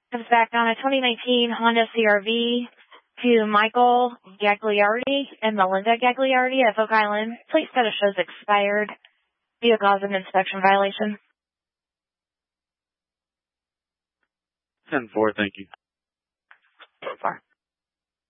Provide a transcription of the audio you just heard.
Comes back on a 2019 Honda CRV to Michael Gagliardi and Melinda Gagliardi of Oak Island. Please status shows expired. Vehicle has an inspection violation. 10-4, thank you.